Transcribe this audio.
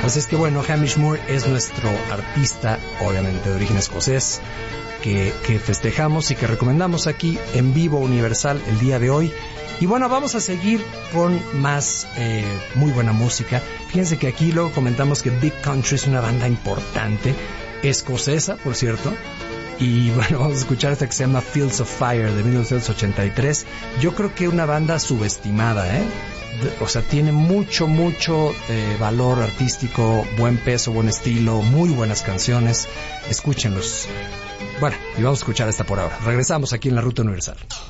Así es que bueno, Hamish Moore es nuestro artista, obviamente de origen escocés, que festejamos y que recomendamos aquí en Vivo Universal el día de hoy. Y bueno, vamos a seguir con más muy buena música. Fíjense que aquí luego comentamos que Big Country es una banda importante, escocesa, por cierto. Y bueno, vamos a escuchar esta que se llama Fields of Fire de 1983. Yo creo que una banda subestimada, o sea, tiene mucho valor artístico, buen peso, buen estilo, muy buenas canciones. Escúchenlos. Bueno, y vamos a escuchar esta por ahora. Regresamos aquí en la Ruta Universal.